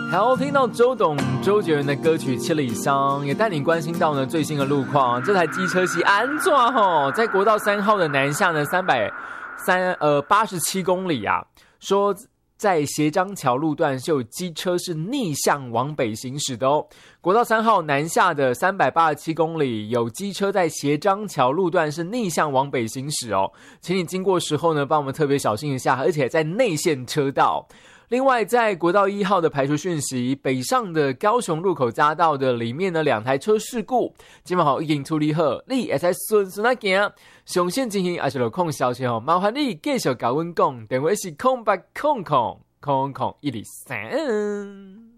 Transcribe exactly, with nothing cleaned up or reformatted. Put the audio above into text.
好，听到周董周杰伦的歌曲《七里香》，也带你关心到呢最新的路况。这台机车系安抓吼，在国道三号的南下呢三百三呃八十七公里啊，说在斜张桥路段是有机车是逆向往北行驶的哦。国道三号南下的三百八十七公里，有机车在斜张桥路段是逆向往北行驶哦，请你经过时候呢，帮我们特别小心一下，而且在内线车道。另外，在国道一号的排除讯息，北上的高雄入口匝道的里面呢，两台车事故，今晚好已经处理好，你会使顺顺啊行。上线进行还是有空消息哦，麻烦你继续跟我讲，电话是空八空空空空一二三。